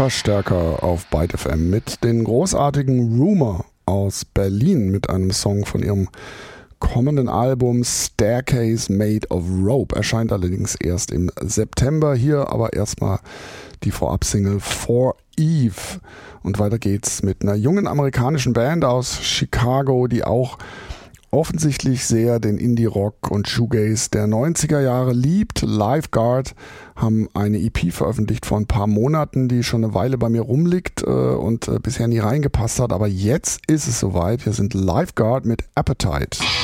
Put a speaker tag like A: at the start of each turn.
A: Verstärker auf Byte FM mit den großartigen Rumour aus Berlin mit einem Song von ihrem kommenden Album Staircase Made of Rope. Erscheint allerdings erst im September. Hier aber erstmal die Vorab-Single For Eve. Und weiter geht's mit einer jungen amerikanischen Band aus Chicago, die auch offensichtlich sehr den Indie-Rock und Shoegaze der 90er Jahre liebt. Lifeguard haben eine EP veröffentlicht vor ein paar Monaten, die schon eine Weile bei mir rumliegt und bisher nie reingepasst hat. Aber jetzt ist es soweit. Hier sind Lifeguard mit Appetite.